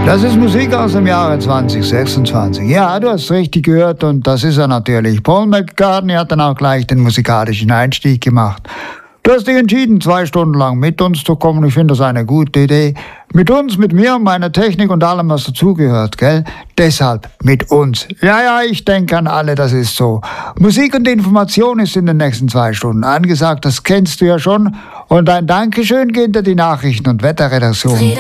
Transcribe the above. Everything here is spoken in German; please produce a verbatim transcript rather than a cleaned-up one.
Das ist Musik aus dem Jahre zwanzig sechsundzwanzig. Ja, du hast richtig gehört und das ist er natürlich. Paul McCartney hat dann auch gleich den musikalischen Einstieg gemacht. Du hast dich entschieden, zwei Stunden lang mit uns zu kommen. Ich finde das eine gute Idee. Mit uns, mit mir, meiner Technik und allem, was dazugehört, gell? Deshalb mit uns. Ja, ja, ich denke an alle, das ist so. Musik und Information ist in den nächsten zwei Stunden angesagt, das kennst du ja schon. Und ein Dankeschön geht an die Nachrichten- und Wetterredaktion.